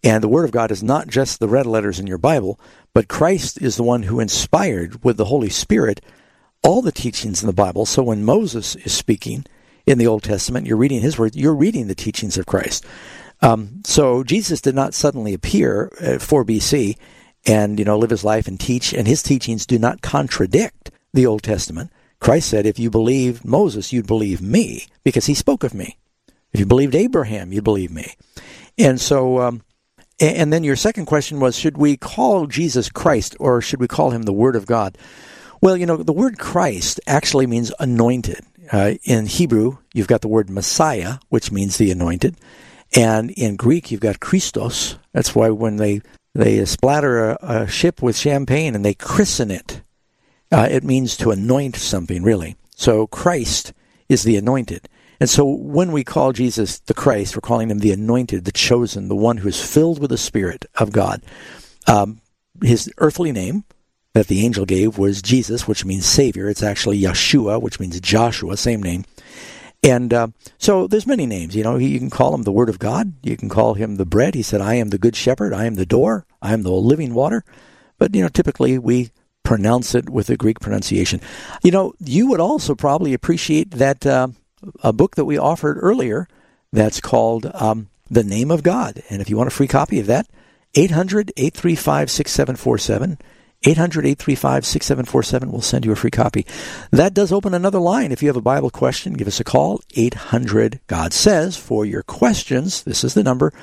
And the Word of God is not just the red letters in your Bible, but Christ is the one who inspired with the Holy Spirit all the teachings in the Bible. So when Moses is speaking in the Old Testament, you're reading his word, you're reading the teachings of Christ. So Jesus did not suddenly appear at 4 BC and, live his life and teach, and his teachings do not contradict the Old Testament. Christ said, if you believe Moses, you'd believe me, because he spoke of me. If you believed Abraham, you'd believe me. And so, and then your second question was, should we call Jesus Christ, or should we call him the Word of God? Well, the word Christ actually means anointed. In Hebrew, you've got the word Messiah, which means the anointed. And in Greek, you've got Christos. That's why when they splatter a ship with champagne and they christen it, it means to anoint something, really. So Christ is the anointed. And so when we call Jesus the Christ, we're calling him the anointed, the chosen, the one who is filled with the Spirit of God. His earthly name that the angel gave was Jesus, which means Savior. It's actually Yeshua, which means Joshua, same name. And so there's many names. You can call him the Word of God. You can call him the bread. He said, I am the good shepherd. I am the door. I am the living water. But, typically we pronounce it with a Greek pronunciation. You would also probably appreciate that a book that we offered earlier that's called The Name of God. And if you want a free copy of that, 800-835-6747. 800-835-6747 will send you a free copy. That does open another line. If you have a Bible question, give us a call, 800-GOD-SAYS, for your questions. This is the number,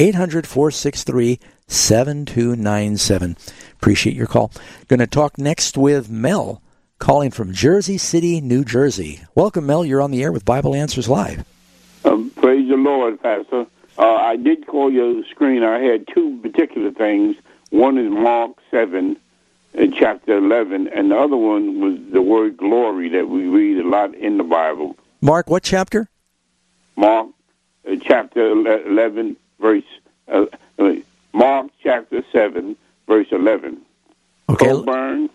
800-463-7297. Appreciate your call. Going to talk next with Mel, calling from Jersey City, New Jersey. Welcome, Mel. You're on the air with Bible Answers Live. Praise the Lord, Pastor. I did call your screen. I had two particular things. One is Mark 7, in chapter 11, and the other one was the word glory that we read a lot in the Bible. Mark, what chapter? Mark chapter 11, verse... Mark chapter 7, verse 11. Okay. Corban.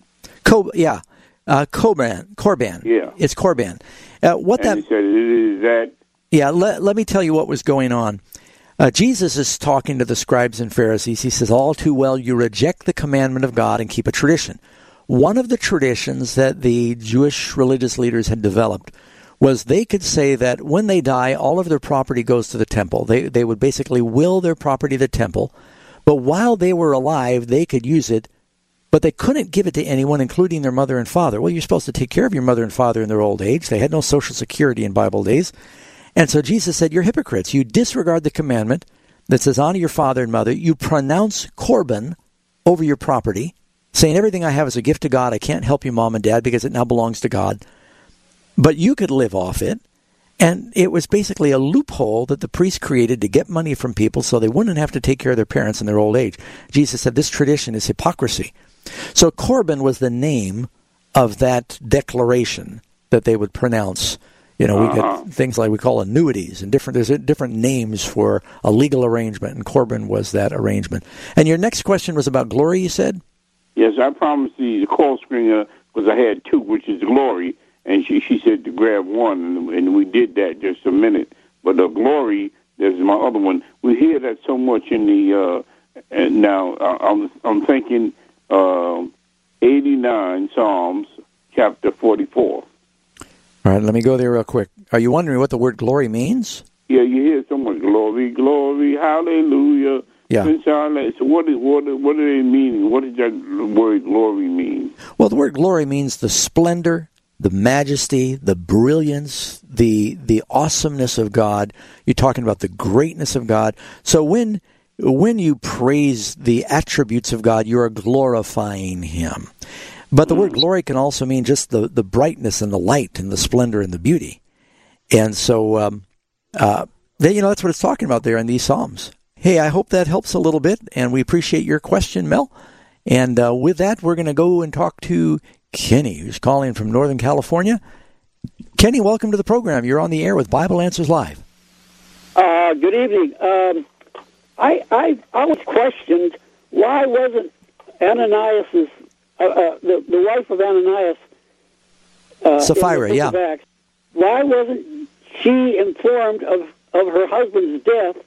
Corban. Yeah. It's Corban. He said, it is that... Yeah, let me tell you what was going on. Jesus is talking to the scribes and Pharisees. He says, all too well, you reject the commandment of God and keep a tradition. One of the traditions that the Jewish religious leaders had developed was they could say that when they die, all of their property goes to the temple. They would basically will their property to the temple, but while they were alive, they could use it, but they couldn't give it to anyone, including their mother and father. Well, you're supposed to take care of your mother and father in their old age. They had no Social Security in Bible days. And so Jesus said, you're hypocrites. You disregard the commandment that says, honor your father and mother. You pronounce Corban over your property, saying everything I have is a gift to God. I can't help you, Mom and Dad, because it now belongs to God. But you could live off it. And it was basically a loophole that the priest created to get money from people so they wouldn't have to take care of their parents in their old age. Jesus said this tradition is hypocrisy. So Corban was the name of that declaration that they would pronounce. We get things like we call annuities, and there's different names for a legal arrangement, and Corban was that arrangement. And your next question was about glory, you said? Yes, I promised the call screener, because I had two, which is glory, and she said to grab one, and we did that just a minute. But the glory, there's my other one. We hear that so much in the, and now I'm thinking 89 Psalms, chapter 44. All right, let me go there real quick. Are you wondering what the word glory means? Yeah, you hear so much glory, glory, hallelujah. Yeah. So what do they mean? What does that word glory mean? Well, the word glory means the splendor, the majesty, the brilliance, the awesomeness of God. You're talking about the greatness of God. So when you praise the attributes of God, you are glorifying Him. But the word glory can also mean just the brightness and the light and the splendor and the beauty. And so, that's what it's talking about there in these Psalms. Hey, I hope that helps a little bit, and we appreciate your question, Mel. And with that, we're going to go and talk to Kenny, who's calling from Northern California. Kenny, welcome to the program. You're on the air with Bible Answers Live. Good evening. I was questioned, why wasn't Ananias's the wife of Ananias, Sapphira, in the Book of Acts, why wasn't she informed of her husband's death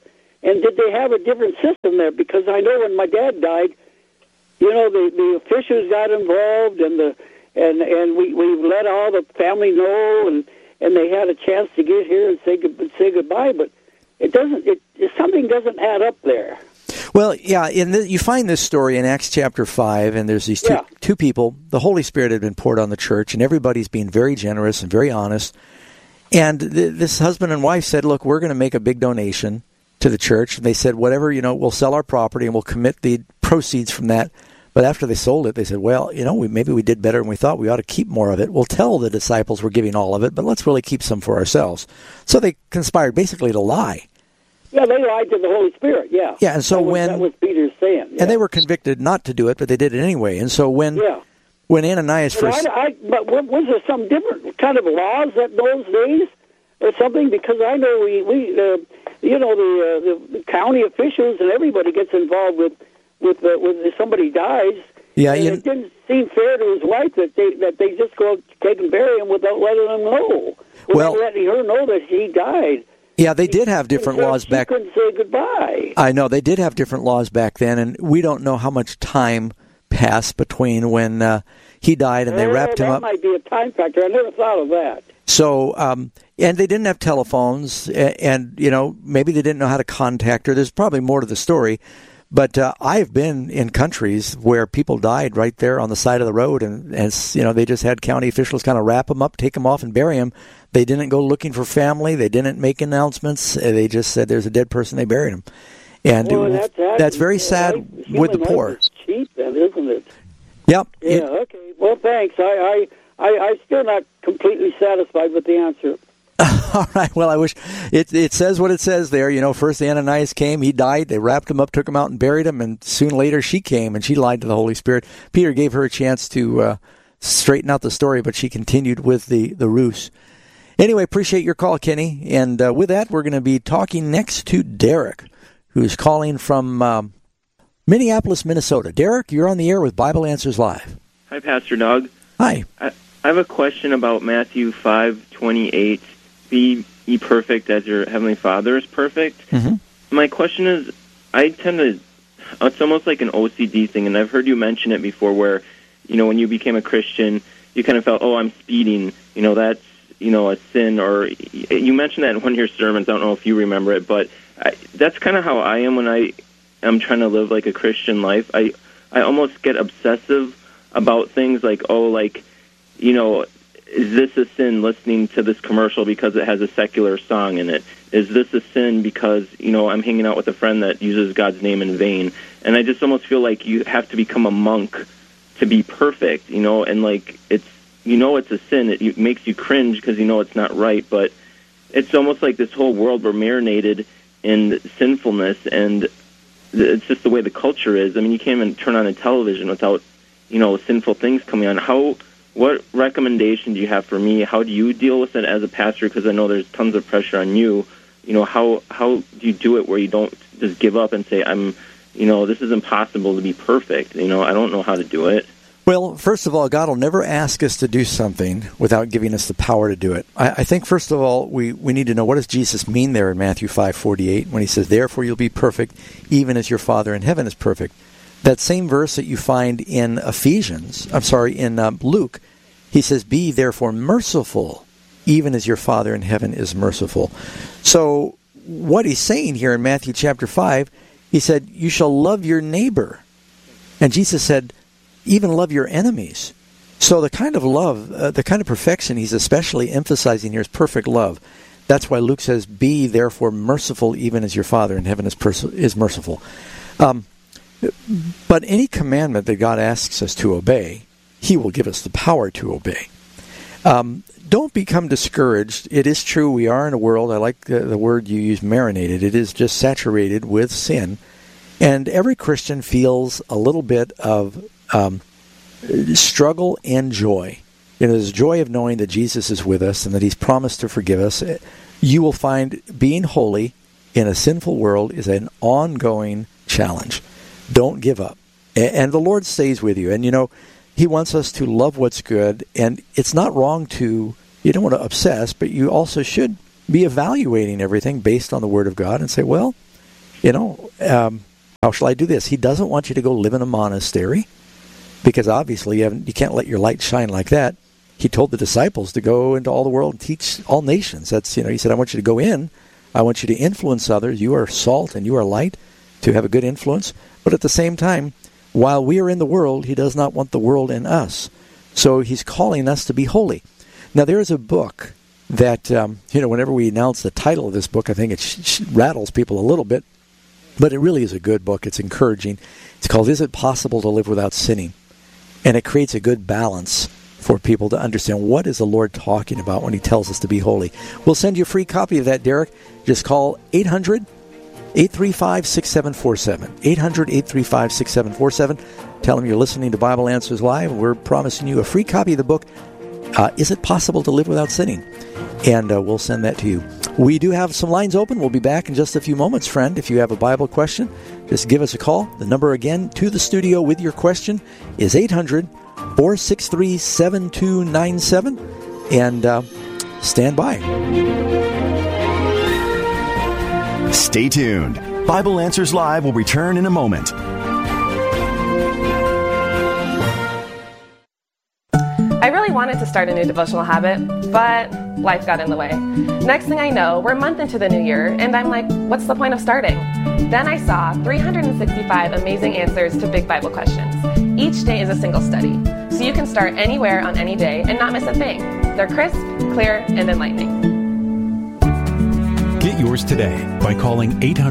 And did they have a different system there? Because I know when my dad died, the officials got involved, and we let all the family know, and they had a chance to get here and say goodbye. But something doesn't add up there. Well, yeah, you find this story in Acts chapter 5, and there's these two people. The Holy Spirit had been poured on the church, and everybody's being very generous and very honest. And this husband and wife said, look, we're going to make a big donation to the church. And they said, whatever, we'll sell our property and we'll commit the proceeds from that. But after they sold it, they said, well, maybe we did better than we thought. We ought to keep more of it. We'll tell the disciples we're giving all of it, but let's really keep some for ourselves. So they conspired basically to lie. Yeah, they lied to the Holy Spirit, yeah. Yeah, and so that was Peter's saying. Yeah. And they were convicted not to do it, but they did it anyway. And so when Ananias first... But was there some different kind of laws at those days or something? Because I know the county officials and everybody gets involved with if somebody dies. Yeah, and it didn't seem fair to his wife that they just go take and bury him without letting him know. Without letting her know that he died. Yeah, they did have different laws back. She couldn't say goodbye. I know they did have different laws back then, and we don't know how much time passed between when he died and they wrapped him up. That might be a time factor. I never thought of that. So, and they didn't have telephones, and maybe they didn't know how to contact her. There's probably more to the story. But I've been in countries where people died right there on the side of the road, and they just had county officials kind of wrap them up, take them off, and bury them. They didn't go looking for family. They didn't make announcements. They just said there's a dead person. They buried him, and that's very sad with the poor. It's cheap, then, isn't it? Yep. Yeah. Okay. Well, thanks. I'm still not completely satisfied with the answer. All right. Well, I wish it says what it says there. First Ananias came, he died. They wrapped him up, took him out, and buried him. And soon later, she came and she lied to the Holy Spirit. Peter gave her a chance to straighten out the story, but she continued with the ruse. Anyway, appreciate your call, Kenny. And with that, we're going to be talking next to Derek, who's calling from Minneapolis, Minnesota. Derek, you're on the air with Bible Answers Live. Hi, Pastor Doug. Hi. I have a question about Matthew 5:28. Be ye perfect as your Heavenly Father is perfect. Mm-hmm. My question is, it's almost like an OCD thing, and I've heard you mention it before where, when you became a Christian, you kind of felt, I'm speeding, that's, a sin, or you mentioned that in one of your sermons. I don't know if you remember it, but that's kind of how I am when I am trying to live like a Christian life. I almost get obsessive about things like, is this a sin listening to this commercial because it has a secular song in it? Is this a sin because, I'm hanging out with a friend that uses God's name in vain? And I just almost feel like you have to become a monk to be perfect, and like it's a sin. It makes you cringe because it's not right, but it's almost like this whole world we're marinated in sinfulness, and it's just the way the culture is. I mean, you can't even turn on a television without, sinful things coming on. What recommendation do you have for me? How do you deal with it as a pastor? Because I know there's tons of pressure on you. How do you do it where you don't just give up and say, this is impossible to be perfect. I don't know how to do it. Well, first of all, God will never ask us to do something without giving us the power to do it. I think, first of all, we need to know, what does Jesus mean there in Matthew 5:48 when he says, therefore you'll be perfect, even as your Father in heaven is perfect. That same verse that you find in Luke, he says, be therefore merciful, even as your Father in heaven is merciful. So what he's saying here in Matthew chapter 5, he said, you shall love your neighbor. And Jesus said, even love your enemies. So the kind of love, the kind of perfection he's especially emphasizing here is perfect love. That's why Luke says, be therefore merciful, even as your Father in heaven is merciful. But any commandment that God asks us to obey, he will give us the power to obey. Don't become discouraged. It is true we are in a world, I like the word you use, marinated. It is just saturated with sin. And every Christian feels a little bit of struggle and joy. There's joy of knowing that Jesus is with us and that he's promised to forgive us. You will find being holy in a sinful world is an ongoing challenge. Don't give up. And the Lord stays with you. And, he wants us to love what's good. And it's not wrong you don't want to obsess, but you also should be evaluating everything based on the Word of God and say, well, how shall I do this? He doesn't want you to go live in a monastery, because obviously you can't let your light shine like that. He told the disciples to go into all the world and teach all nations. He said, I want you to go in. I want you to influence others. You are salt and you are light, to have a good influence. But at the same time, while we are in the world, he does not want the world in us. So he's calling us to be holy. Now, there is a book that, whenever we announce the title of this book, I think it rattles people a little bit. But it really is a good book. It's encouraging. It's called Is It Possible to Live Without Sinning? And it creates a good balance for people to understand what is the Lord talking about when he tells us to be holy. We'll send you a free copy of that, Derek. Just call 800-835-6747. 800-835-6747. Tell them you're listening to Bible Answers Live. We're promising you a free copy of the book, Is It Possible to Live Without Sinning? And we'll send that to you. We do have some lines open. We'll be back in just a few moments, friend. If you have a Bible question, just give us a call. The number again to the studio with your question is 800-463-7297. And stand by. Stay tuned. Bible Answers Live will return in a moment. I really wanted to start a new devotional habit, but life got in the way. Next thing I know, we're a month into the new year, and I'm like, what's the point of starting? Then I saw 365 amazing answers to big Bible questions. Each day is a single study, so you can start anywhere on any day and not miss a thing. They're crisp, clear, and enlightening. Get yours today by calling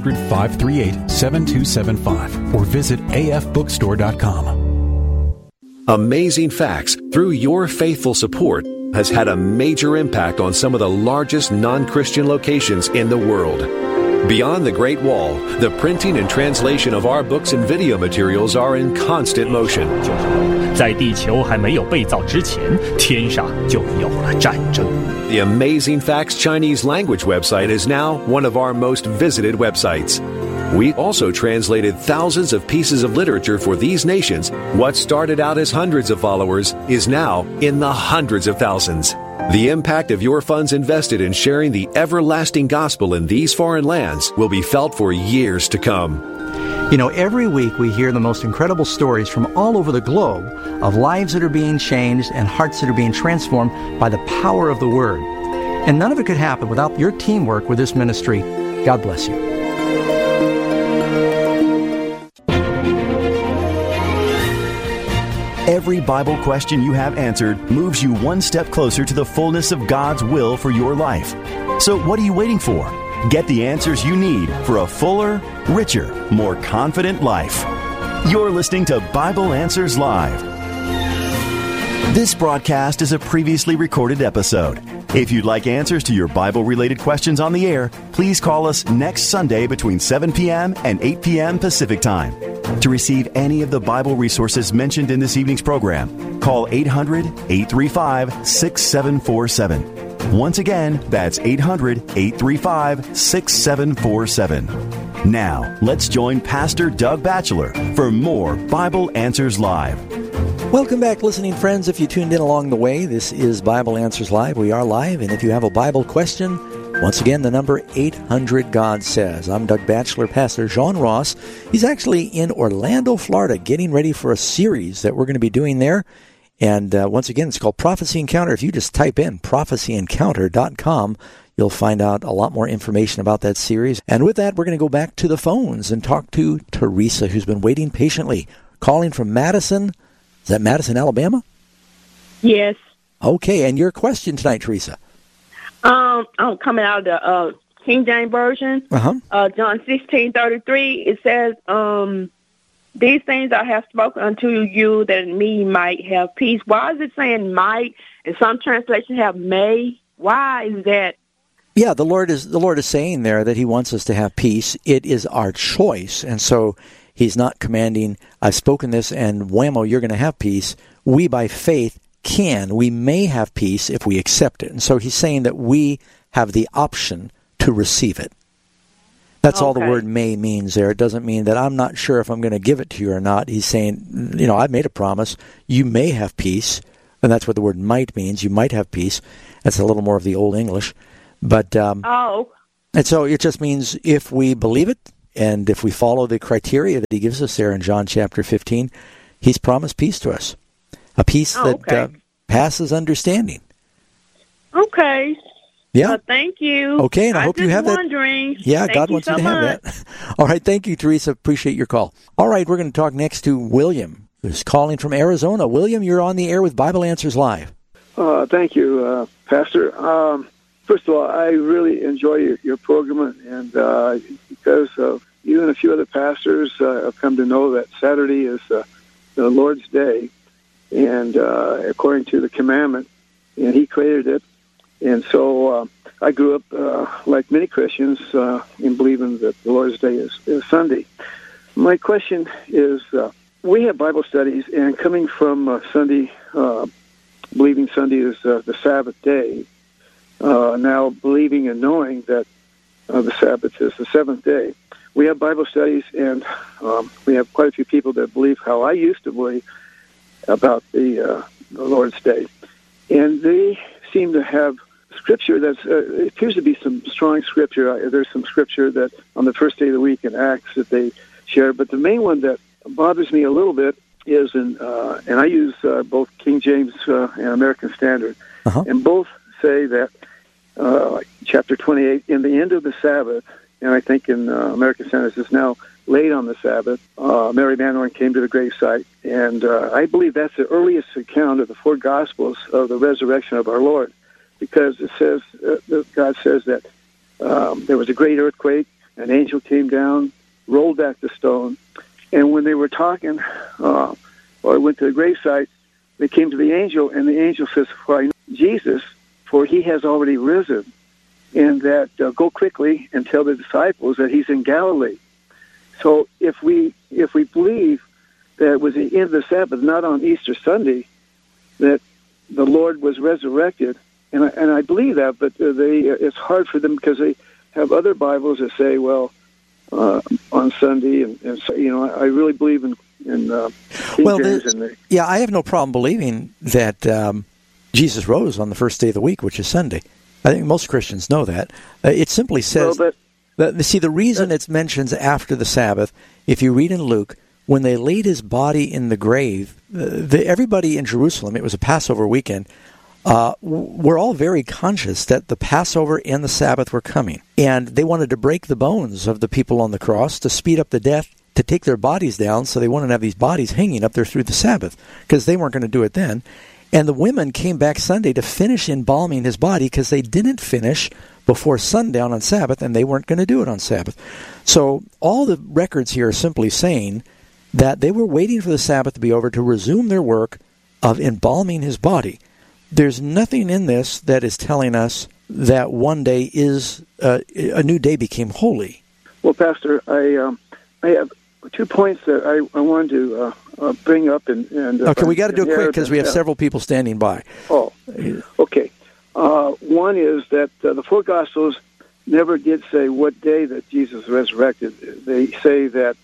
800-538-7275 or visit afbookstore.com. Amazing Facts, through your faithful support, has had a major impact on some of the largest non-Christian locations in the world. Beyond the Great Wall, the printing and translation of our books and video materials are in constant motion. 在地球还没有被造之前，天上就有了战争。 The Amazing Facts Chinese language website is now one of our most visited websites. We also translated thousands of pieces of literature for these nations. What started out as hundreds of followers is now in the hundreds of thousands. The impact of your funds invested in sharing the everlasting gospel in these foreign lands will be felt for years to come. Every week we hear the most incredible stories from all over the globe of lives that are being changed and hearts that are being transformed by the power of the Word. And none of it could happen without your teamwork with this ministry. God bless you. Every Bible question you have answered moves you one step closer to the fullness of God's will for your life. So what are you waiting for? Get the answers you need for a fuller, richer, more confident life. You're listening to Bible Answers Live. This broadcast is a previously recorded episode. If you'd like answers to your Bible-related questions on the air, please call us next Sunday between 7 p.m. and 8 p.m. Pacific Time. To receive any of the Bible resources mentioned in this evening's program, call 800-835-6747. Once again, that's 800-835-6747. Now, let's join Pastor Doug Batchelor for more Bible Answers Live. Welcome back, listening friends. If you tuned in along the way, this is Bible Answers Live. We are live, and if you have a Bible question, once again, the number 800 God Says. I'm Doug Batchelor, Pastor John Ross. He's actually in Orlando, Florida, getting ready for a series that we're going to be doing there. And once again, it's called Prophecy Encounter. If you just type in prophecyencounter.com, you'll find out a lot more information about that series. And with that, we're going to go back to the phones and talk to Teresa, who's been waiting patiently, calling from Madison. Is that Madison, Alabama? Yes. Okay, and your question tonight, Teresa? I'm coming out of the King James Version. John 16:33. It says, "These things I have spoken unto you, that in me might have peace." Why is it saying might? And some translations have may. Why is that? Yeah, the Lord is saying there that He wants us to have peace. It is our choice, and so He's not commanding, I've spoken this and whammo, you're going to have peace. We, by faith, we may have peace if we accept it. And so He's saying that we have the option to receive it. That's all the word may means there. It doesn't mean that I'm not sure if I'm going to give it to you or not. He's saying, I've made a promise. You may have peace. And that's what the word might means. You might have peace. That's a little more of the Old English. But and so it just means if we believe it, And if we follow the criteria that he gives us there in John chapter 15, he's promised peace to us, a peace that passes understanding. Okay. Yeah. Thank you. Okay, and I hope you have wondering. that. Yeah, thank God you wants so you to have that. All right, thank you, Teresa. Appreciate your call. All right, we're going to talk next to William, who's calling from Arizona. William, you're on the air with Bible Answers Live. Thank you, Pastor. First of all, I really enjoy your program, and because of you and a few other pastors, I've come to know that Saturday is the Lord's Day, and according to the commandment, and He created it. And so I grew up, like many Christians, in believing that the Lord's Day is Sunday. My question is, we have Bible studies, and coming from Sunday, believing Sunday is the Sabbath day, now believing and knowing that the Sabbath is the seventh day. We have Bible studies, and we have quite a few people that believe how I used to believe about the Lord's Day. And they seem to have Scripture that's, it appears to be some strong Scripture. There's some Scripture that on the first day of the week in Acts that they share, but the main one that bothers me a little bit is, and I use both King James and American Standard, and both say that chapter 28, in the end of the Sabbath, and I think in American Standard is now late on the Sabbath, Mary Magdalene came to the gravesite, and I believe that's the earliest account of the four Gospels of the resurrection of our Lord, because it says, God says that there was a great earthquake, an angel came down, rolled back the stone, and when they were talking, or went to the gravesite, they came to the angel, and the angel says, "For I know Jesus, for he has already risen, and that go quickly and tell the disciples that he's in Galilee." So if we believe that it was the end of the Sabbath, not on Easter Sunday, that the Lord was resurrected, and I believe that, but it's hard for them because they have other Bibles that say, well, on Sunday, and so, you know, I really believe in well, yeah, I have no problem believing that Jesus rose on the first day of the week, which is Sunday. I think most Christians know that. It simply says, the reason it mentions after the Sabbath, if you read in Luke, when they laid his body in the grave, everybody in Jerusalem, it was a Passover weekend, were all very conscious that the Passover and the Sabbath were coming. And they wanted to break the bones of the people on the cross to speed up the death, to take their bodies down, so they wouldn't have these bodies hanging up there through the Sabbath, because they weren't going to do it then. And the women came back Sunday to finish embalming his body, because they didn't finish before sundown on Sabbath, and they weren't going to do it on Sabbath. So all the records here are simply saying that they were waiting for the Sabbath to be over to resume their work of embalming his body. There's nothing in this that is telling us that one day is a new day became holy. Well, Pastor, I have 2 points that I wanted to bring up. And okay, we got to do it quick because we have several people standing by. Oh, okay. One is that the four Gospels never did say what day that Jesus resurrected. They say that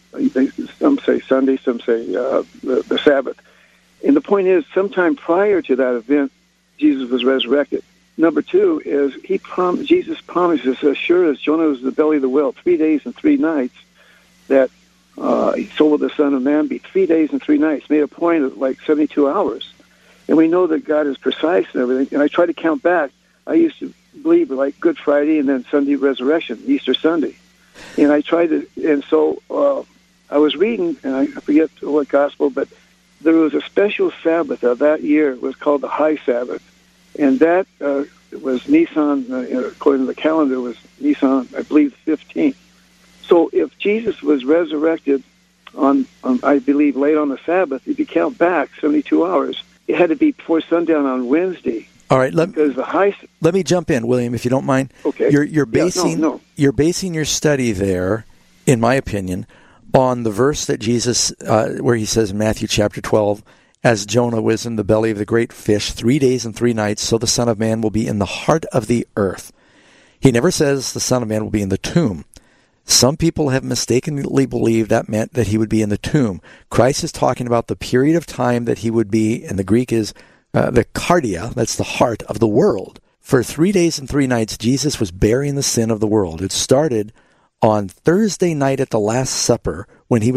some say Sunday, some say the Sabbath. And the point is, sometime prior to that event, Jesus was resurrected. Number two is Jesus promises, as sure as Jonah was in the belly of the whale 3 days and 3 nights, that so will the Son of Man be. 3 days and 3 nights, made a point of like 72 hours. And we know that God is precise and everything. And I try to count back. I used to believe like Good Friday and then Sunday resurrection, Easter Sunday. And I tried to, and so I was reading, and I forget what gospel, but there was a special Sabbath of that year. It was called the High Sabbath. And that was Nisan, according to the calendar, was Nisan, I believe, 15th. So if Jesus was resurrected on I believe, late on the Sabbath, if you count back 72 hours, it had to be before sundown on Wednesday. All right, let me jump in, William, if you don't mind. Okay. You're basing you're basing your study there, in my opinion, on the verse that Jesus, where he says in Matthew chapter 12, as Jonah was in the belly of the great fish 3 days and 3 nights, so the Son of Man will be in the heart of the earth. He never says the Son of Man will be in the tomb. Some people have mistakenly believed that meant that he would be in the tomb. Christ is talking about the period of time that he would be, and the Greek is the cardia, that's the heart of the world. For 3 days and 3 nights, Jesus was bearing the sin of the world. It started on Thursday night at the Last Supper when he